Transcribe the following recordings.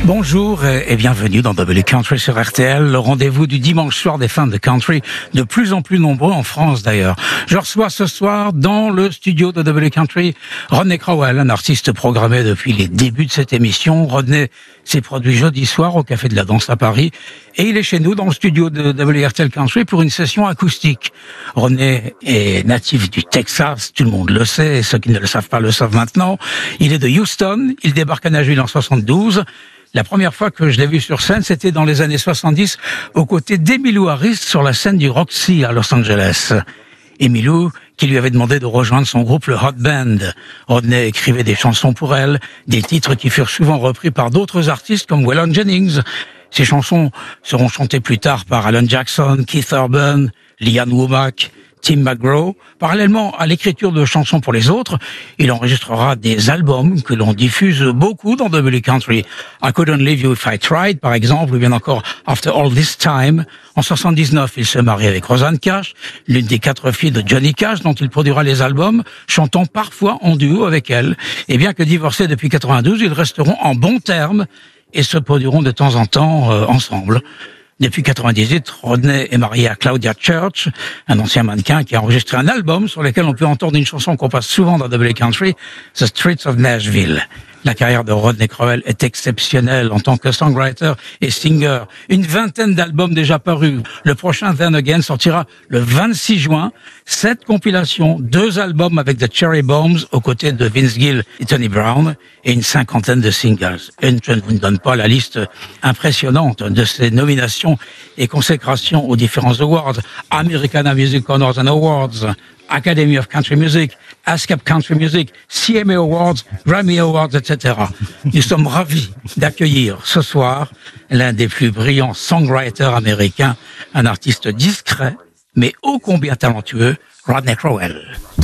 Bonjour et bienvenue dans W Country sur RTL, le rendez-vous du dimanche soir des fans de country, de plus en plus nombreux en France d'ailleurs. Je reçois ce soir dans le studio de W Country Rodney Crowell, un artiste programmé depuis les débuts de cette émission. Rodney s'est produit jeudi soir au Café de la Danse à Paris et il est chez nous dans le studio de WRTL Country pour une session acoustique. Rodney est natif du Texas, tout le monde le sait, et ceux qui ne le savent pas le savent maintenant. Il est de Houston, il débarque à Nashville en 72. La première fois que je l'ai vu sur scène, c'était dans les années 70, aux côtés d'Emmylou Harris sur la scène du Roxy à Los Angeles. Emmylou, qui lui avait demandé de rejoindre son groupe, le Hot Band. Rodney écrivait des chansons pour elle, des titres qui furent souvent repris par d'autres artistes comme Waylon Jennings. Ces chansons seront chantées plus tard par Alan Jackson, Keith Urban, Lee Ann Womack, Tim McGraw. Parallèlement à l'écriture de chansons pour les autres, il enregistrera des albums que l'on diffuse beaucoup dans W Country. I Couldn't Leave You If I Tried, par exemple, ou bien encore After All This Time. En 79, il se marie avec Rosanne Cash, l'une des 4 filles de Johnny Cash, dont il produira les albums, chantant parfois en duo avec elle. Et bien que divorcés depuis 92, ils resteront en bons termes et se produiront de temps en temps ensemble. Depuis 98, Rodney est marié à Claudia Church, un ancien mannequin qui a enregistré un album sur lequel on peut entendre une chanson qu'on passe souvent dans W Country, The Streets of Nashville. La carrière de Rodney Crowell est exceptionnelle en tant que songwriter et singer. Une vingtaine d'albums déjà parus. Le prochain Then Again sortira le 26 juin. 7 compilations, 2 albums avec The Cherry Bombs aux côtés de Vince Gill et Tony Brown et une 50aine de singles. Et je ne vous donne pas la liste impressionnante de ses nominations et consécrations aux différents awards. Americana Music Honors and Awards, Academy of Country Music, ASCAP Country Music, CMA Awards, Grammy Awards, etc. Nous sommes ravis d'accueillir ce soir l'un des plus brillants songwriters américains, un artiste discret, mais ô combien talentueux, Rodney Crowell.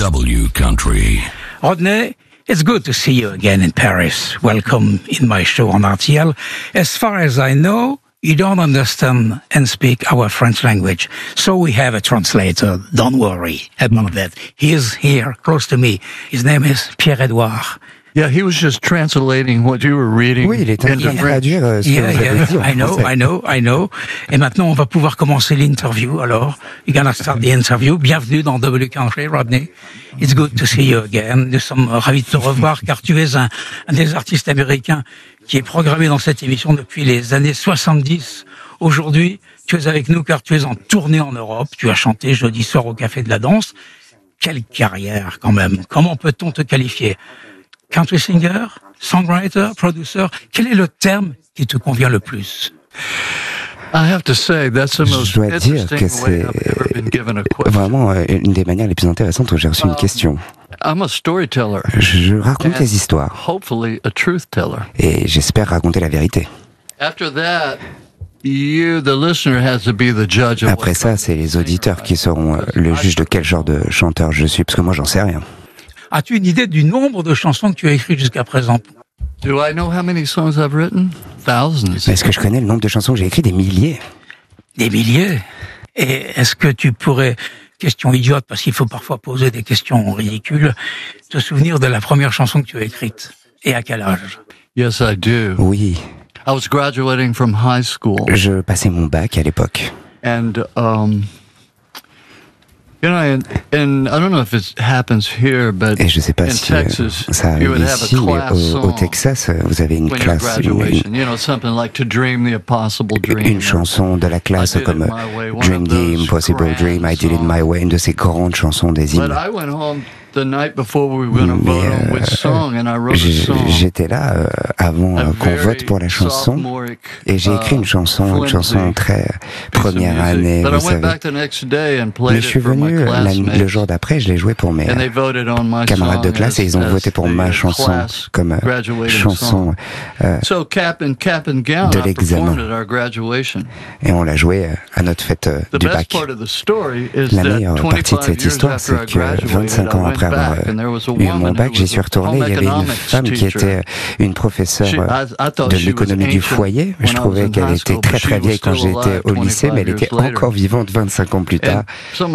W Country. Rodney, it's good to see you again in Paris. Welcome in my show on RTL. As far as I know, you don't understand and speak our French language. So we have a translator. Don't worry about that. He is here, close to me. His name is Pierre-Edouard. Yeah, he was just translating what you were reading. Oui, il est en train de traduire ce que vous avez dit. I know. Et maintenant, on va pouvoir commencer l'interview. Alors, you're gonna start the interview. Bienvenue dans W Country, Rodney. It's good to see you again. Nous sommes ravis de te revoir car tu es un des artistes américains qui est programmé dans cette émission depuis les années 70. Aujourd'hui, tu es avec nous car tu es en tournée en Europe. Tu as chanté jeudi soir au Café de la Danse. Quelle carrière quand même. Comment peut-on te qualifier? Country singer, songwriter, producer, quel est le terme qui te convient le plus? Je dois dire que c'est vraiment une des manières les plus intéressantes où j'ai reçu une question. Je raconte des histoires et j'espère raconter la vérité. Après ça, c'est les auditeurs qui seront le juge de quel genre de chanteur je suis, parce que moi j'en sais rien. As-tu une idée du nombre de chansons que tu as écrites jusqu'à présent? Est-ce que je connais le nombre de chansons que j'ai écrites? Des milliers. Des milliers? Et est-ce que tu pourrais, question idiote, parce qu'il faut parfois poser des questions ridicules, te souvenir de la première chanson que tu as écrite? Et à quel âge? Yes, I do. Oui. I was graduating from high school. Je passais mon bac à l'époque. And you know, and I don't know if it happens here, but et je sais pas in si Texas, ça arrive ici, mais au Texas, vous avez une classe, une chanson de la classe comme Dream the Impossible Dream, I Did It My Way, une de ces grandes chansons des hymnes. J'étais là avant qu'on vote pour la chanson et j'ai écrit une chanson très première année, vous savez. Mais je suis venu le jour d'après, je l'ai joué pour mes camarades de classe et ils ont voté pour ma chanson comme chanson de l'examen. Et on l'a joué à notre fête du bac. La meilleure partie de cette histoire, c'est que 25 ans après après avoir eu mon bac, j'y suis retourné. Il y avait une femme qui était une professeure de l'économie du foyer. Je trouvais qu'elle était très très vieille quand j'étais au lycée, mais elle était encore vivante 25 ans plus tard.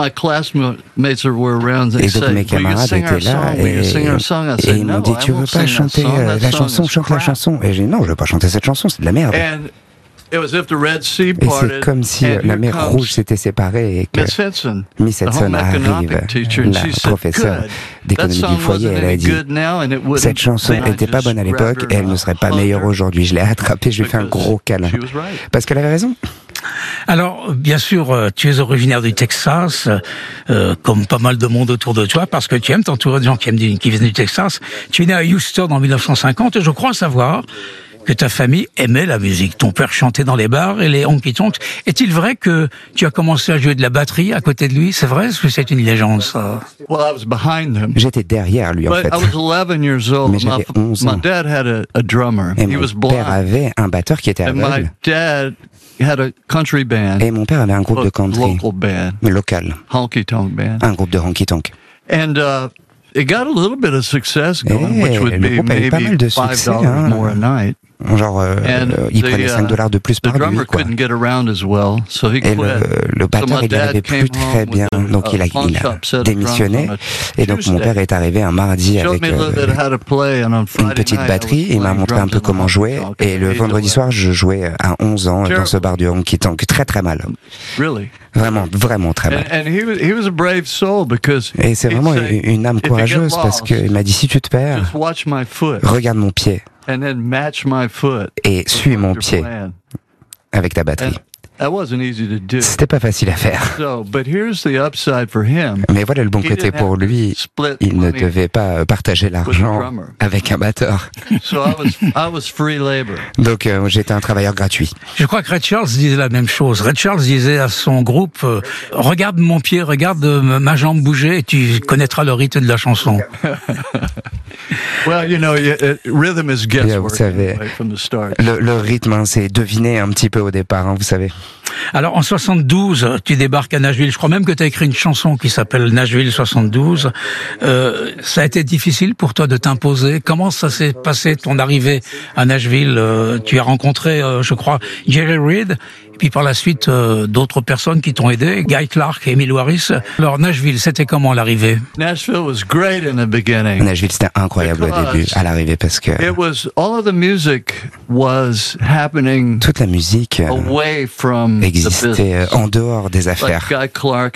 Et donc mes camarades étaient là et ils m'ont dit, tu veux pas chanter la chanson, chante la chanson. Et j'ai dit, non, je veux pas chanter cette chanson, c'est de la merde. Et c'est comme si la mer Rouge s'était séparée et que Miss Edson arrive, la professeure d'économie du foyer, elle a dit « Cette chanson n'était pas bonne à l'époque et elle ne serait pas meilleure aujourd'hui. » Je l'ai attrapée, je lui ai fait un gros câlin. Parce qu'elle avait raison. Alors, bien sûr, tu es originaire du Texas, comme pas mal de monde autour de toi, parce que tu aimes t'entourer de gens qui viennent du Texas. Tu es né à Houston en 1950 et je crois savoir que ta famille aimait la musique. Ton père chantait dans les bars et les honky-tonks. Est-il vrai que tu as commencé à jouer de la batterie à côté de lui? C'est vrai? Est-ce que c'est une légende, ça? J'étais derrière lui, en fait. Mais j'avais 11 ans. Et mon père avait un batteur qui était aveugle. Et mon père avait un groupe de country local. Un groupe de honky-tonk. It got a little bit of success going, which would be maybe $5 more a night. Genre, il prenait $5 de plus par nuit, quoi. Et le batteur, il n'arrivait plus très bien, donc il a démissionné. Et donc mon père est arrivé un mardi avec une petite batterie. Il m'a montré un peu comment jouer. Et le vendredi soir, je jouais à 11 ans dans ce bar du honky-tonk, très très mal. Vraiment, vraiment très mal. Et c'est vraiment une âme courageuse parce qu'il m'a dit, si tu te perds, regarde mon pied. Et suis mon pied avec ta batterie. C'était pas facile à faire. Mais voilà le bon côté pour lui. Il ne devait pas partager l'argent avec un batteur. Donc j'étais un travailleur gratuit. Je crois que Ray Charles disait la même chose. Ray Charles disait à son groupe, regarde mon pied, regarde ma jambe bouger et tu connaîtras le rythme de la chanson. Vous savez, le rythme, c'est deviner un petit peu au départ, vous savez. Alors, en 72, tu débarques à Nashville. Je crois même que tu as écrit une chanson qui s'appelle Nashville 72. Ça a été difficile pour toi de t'imposer. Comment ça s'est passé, ton arrivée à Nashville? Tu as rencontré, je crois, Jerry Reed. Puis par la suite, d'autres personnes qui t'ont aidé, Guy Clark et Emile Harris. Alors Nashville, c'était comment l'arrivée? Nashville, c'était incroyable au début, à l'arrivée, parce que toute la musique existait en dehors des affaires. Guy Clark,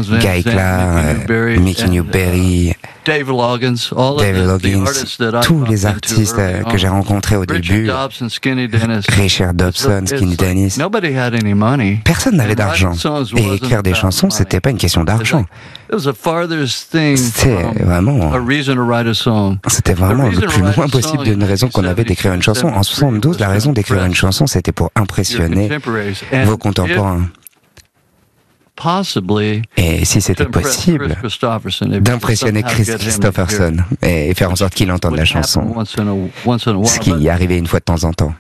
Mickey Newberry, David Loggins, tous les artistes que j'ai rencontrés au début, Richard Dobson, Skinny Dennis, personne n'avait d'argent. Et écrire des chansons, c'était pas une question d'argent. C'était vraiment le plus loin possible d'une raison qu'on avait d'écrire une chanson. En 72, la raison d'écrire une chanson, c'était pour impressionner vos contemporains. Et si c'était possible, d'impressionner Chris Christopherson et faire en sorte qu'il entende la chanson, ce qui arrivait une fois de temps en temps.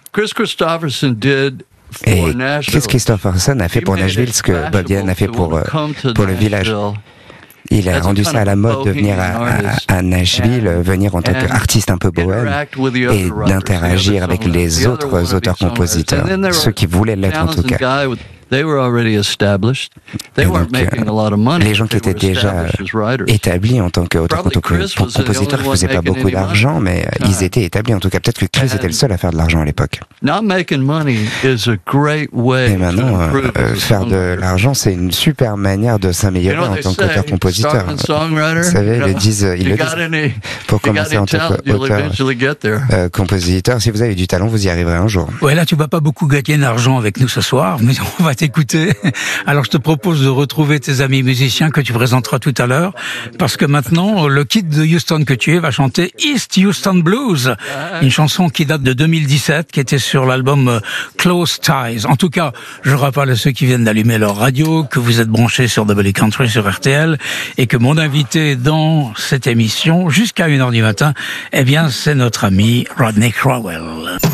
Et Chris Christopherson a fait pour Nashville ce que Bob Dylan a fait pour le village. Il a rendu ça à la mode de venir à Nashville, venir en tant qu'artiste un peu bohème et d'interagir avec les autres auteurs-compositeurs, ceux qui voulaient l'être en tout cas. Et donc, les gens qui étaient déjà établis en tant qu'auteur-compositeur ne faisaient pas beaucoup d'argent, mais ils étaient établis. En tout cas, peut-être que Chris était le seul à faire de l'argent à l'époque. Et maintenant, faire de l'argent, c'est une super manière de s'améliorer en tant qu'auteur-compositeur. Vous savez, ils le disent, pour commencer en tant qu'auteur-compositeur, si vous avez du talent, vous y arriverez un jour. Ouais, là, tu vas pas beaucoup gagner d'argent avec nous ce soir, mais on va t'écouter. Alors je te propose de retrouver tes amis musiciens que tu présenteras tout à l'heure, parce que maintenant le kid de Houston que tu es va chanter East Houston Blues, une chanson qui date de 2017, qui était sur l'album Close Ties. En tout cas, je rappelle à ceux qui viennent d'allumer leur radio que vous êtes branchés sur W Country sur RTL et que mon invité dans cette émission jusqu'à 1h du matin, eh bien c'est notre ami Rodney Crowell.